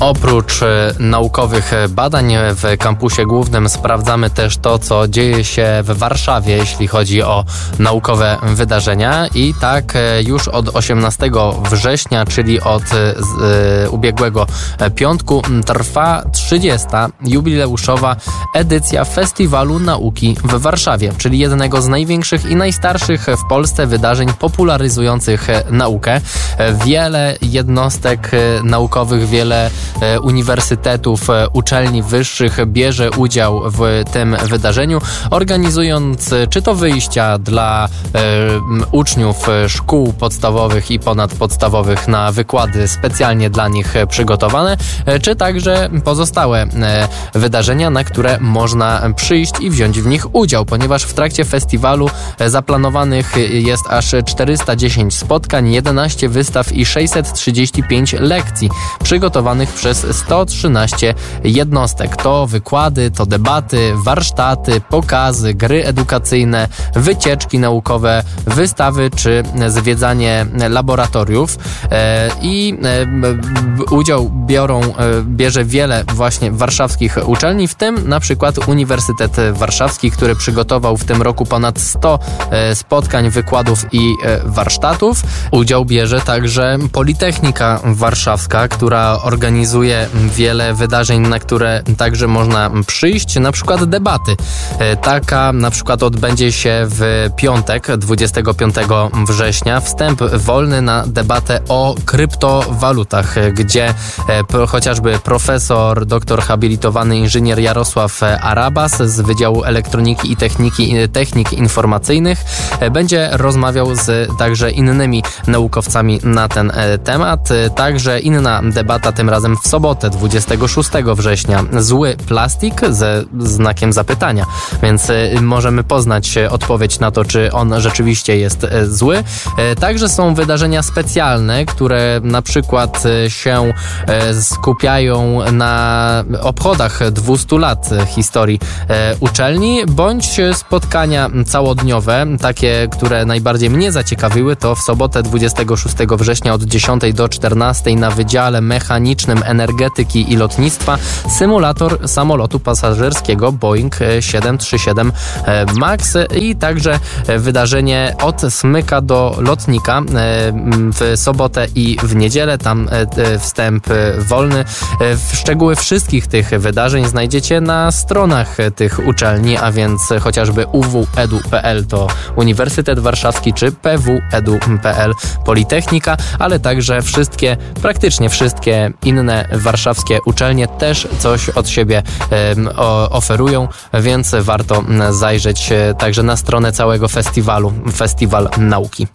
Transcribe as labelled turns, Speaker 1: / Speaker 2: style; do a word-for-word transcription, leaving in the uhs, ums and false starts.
Speaker 1: Oprócz naukowych badań w kampusie głównym sprawdzamy też to, co dzieje się w Warszawie, jeśli chodzi o naukowe wydarzenia. I tak już od osiemnastego września, czyli od z, ubiegłego piątku, trwa trzydziesta jubileuszowa edycja Festiwalu Nauki w Warszawie, czyli jednego z największych i najstarszych w Polsce wydarzeń popularyzujących naukę. Wiele jednostek naukowych, wiele uniwersytetów, uczelni wyższych bierze udział w tym wydarzeniu, organizując czy to wyjścia dla e, uczniów szkół podstawowych i ponadpodstawowych na wykłady specjalnie dla nich przygotowane, czy także pozostałe e, wydarzenia, na które można przyjść i wziąć w nich udział, ponieważ w trakcie festiwalu zaplanowanych jest aż czterysta dziesięć spotkań, jedenaście wystaw i sześćset trzydzieści pięć lekcji przygotowanych przez sto trzynaście jednostek. To wykłady, to debaty, warsztaty, pokazy, gry edukacyjne, wycieczki naukowe, wystawy czy zwiedzanie laboratoriów. I udział biorą, bierze wiele właśnie warszawskich uczelni, w tym na przykład Uniwersytet Warszawski, który przygotował w tym roku ponad sto spotkań, wykładów i warsztatów. Udział bierze także Politechnika Warszawska, która organizuje wiele wydarzeń, na które także można przyjść, na przykład debaty. Taka na przykład odbędzie się w piątek, dwudziestego piątego września, wstęp wolny na debatę o kryptowalutach, gdzie pro, chociażby profesor, doktor habilitowany inżynier Jarosław Arabas z Wydziału Elektroniki i Techniki, Technik Informacyjnych będzie rozmawiał z także innymi naukowcami na ten temat. Także inna debata, tym razem w sobotę, dwudziestego szóstego września. Zły plastik ze znakiem zapytania, więc możemy poznać odpowiedź na to, czy on rzeczywiście jest zły. Także są wydarzenia specjalne, które na przykład się skupiają na obchodach dwustu lat historii uczelni, bądź spotkania całodniowe, takie, które najbardziej mnie zaciekawiły, to w sobotę dwudziestego szóstego września od dziesiątej do czternastej na Wydziale Mechanicznym Energetyki i Lotnictwa symulator samolotu pasażerskiego Boeing siedem trzy siedem MAX i także wydarzenie od smyka do lotnika w sobotę i w niedzielę. Tam wstęp wolny. Szczegóły wszystkich tych wydarzeń znajdziecie na stronach tych uczelni, a więc chociażby u w edu kropka p l to Uniwersytet Warszawski, czy p w edu kropka p l Politechnika, ale także wszystkie, praktycznie wszystkie inne warszawskie uczelnie też coś od siebie um, oferują, więc warto zajrzeć także na stronę całego festiwalu, Festiwal Nauki.